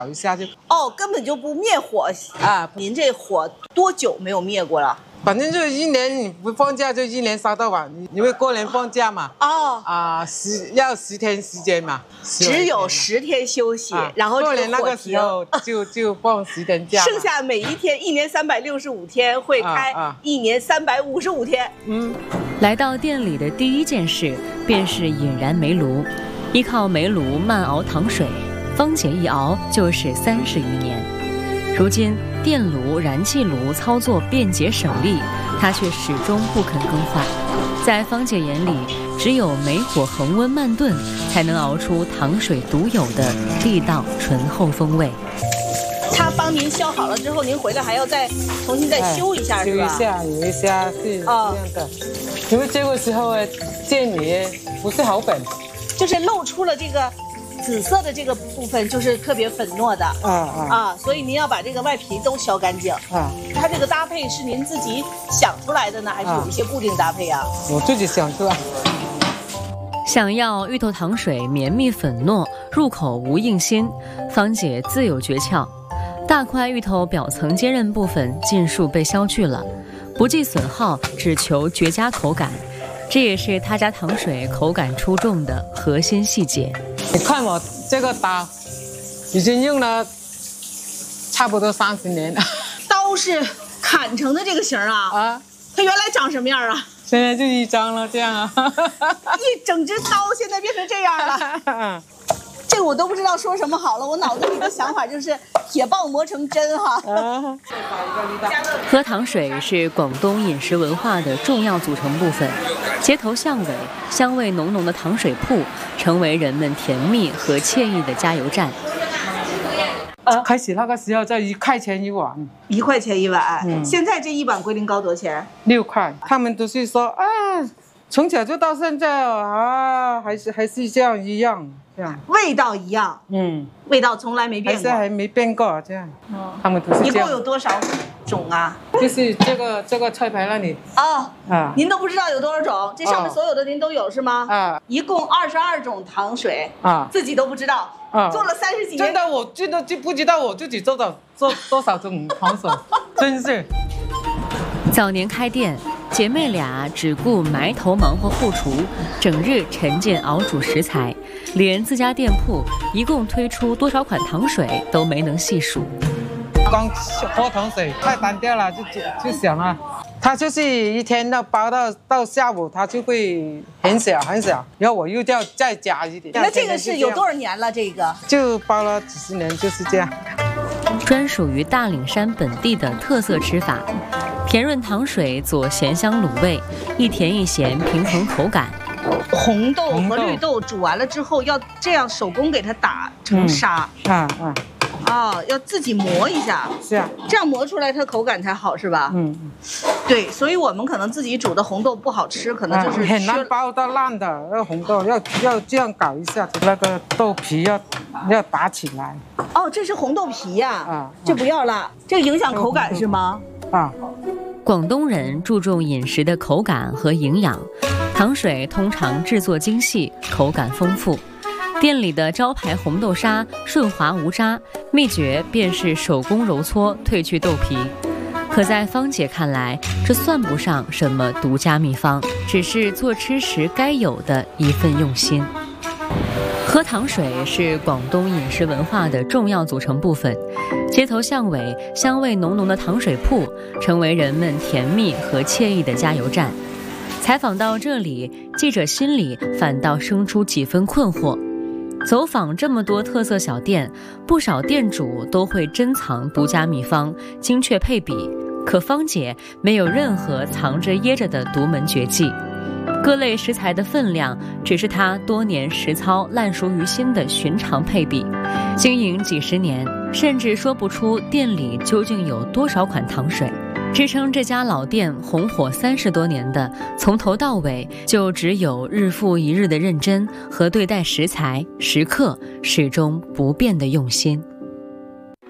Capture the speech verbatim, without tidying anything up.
搞一下就哦，根本就不灭火啊。 您这火多久没有灭过了？ 反正就一年，你不放假就一年烧到晚，因为过年放假嘛。 哦啊，十要十天时间嘛， 只有十天休息， 啊、 然后过年那个时候就就放十天假， 剩下每一天一年三百六十五天会开， 啊啊、 一年三百五十五天。 嗯，来到店里的第一件事便是引燃煤炉，依靠煤炉慢熬糖水，芳姐一熬就是三十余年。如今电炉、燃气炉操作便捷省力，她却始终不肯更换。在芳姐眼里，只有煤火恒温慢炖，才能熬出糖水独有的地道醇厚风味。 他帮您削好了之后，您回来还要再重新再修一下， 哎、 是吧？ 修一下，有一下是这样的。因为这个时候见你不是好粉， 就是露出了这个紫色的这个部分，就是特别粉糯的。 啊啊啊！所以您要把这个外皮都削干净。 啊， 它这个搭配是您自己想出来的呢，还是有一些固定搭配啊？ 我自己想出来。 想要芋头糖水绵密粉糯，入口无硬心，芳姐自有诀窍。大块芋头表层坚韧部分尽数被削去了，不计损耗，只求绝佳口感。这也是他家糖水口感出众的核心细节。 你看我这个刀，已经用了差不多三十年了。 刀是砍成的这个形啊？啊，它原来长什么样啊？ 现在就一张了，这样啊。 一整只刀现在变成这样了。这个我都不知道说什么好了，我脑子里的想法就是铁棒磨成针哈。 喝糖水是广东饮食文化的重要组成部分，街头巷尾香味浓浓的糖水铺成为人们甜蜜和惬意的加油站。 啊，开始那个时候在一块钱一碗， 一块钱一碗。 嗯、 现在这一碗龟苓膏多少钱？ 六块。他们都是说啊，从小就到现在啊，还是还是这样一样。这样味道一样，嗯，味道从来没变过， 还是还没变过这样。哦，他们都是这样。 一共有多少种啊？ 就是这个这个菜牌那里。 哦，啊，您都不知道有多少种？这上面所有的您都有是吗？ 啊， 一共二十二种糖水啊， 自己都不知道。啊，做了三十几年。 真的，我真的就不知道我自己做的做多少种糖水，真是。 早年开店，姐妹俩只顾埋头忙活后厨，整日沉浸熬煮食材，连自家店铺一共推出多少款糖水都没能细数。 光喝糖水太单调了，就就就想啊，它就是一天要包到到下午，它就会很小很小，然后我又要再加一点。 那这个是有多少年了？这个就包了几十年，就是这样。 专属于大岭山本地的特色吃法。甜润糖水佐咸香卤味，一甜一咸平衡口感。 红豆和绿豆煮完了之后，要这样手工给它打成沙。 嗯、啊啊。 哦，要自己磨一下。 是啊。 这样磨出来它口感才好，是吧？嗯。对，所以我们可能自己煮的红豆不好吃，可能就是、 啊、很难包到烂的。那红豆要要这样搞一下，那个豆皮要要打起来。 哦，这是红豆皮呀、啊。啊。这不要了，这个影响口感是吗？ 啊。 广东人注重饮食的口感和营养，糖水通常制作精细，口感丰富。店里的招牌红豆沙顺滑无渣，秘诀便是手工揉搓褪去豆皮。可在芳姐看来，这算不上什么独家秘方，只是做吃时该有的一份用心。喝糖水是广东饮食文化的重要组成部分，街头巷尾香味浓浓的糖水铺成为人们甜蜜和惬意的加油站。采访到这里，记者心里反倒生出几分困惑。走访这么多特色小店，不少店主都会珍藏独家秘方，精确配比，可芳姐没有任何藏着掖着的独门绝技。各类食材的分量只是她多年实操烂熟于心的寻常配比，经营几十年，甚至说不出店里究竟有多少款糖水。支撑这家老店红火三十多年的，从头到尾就只有日复一日的认真和对待食材、食客始终不变的用心。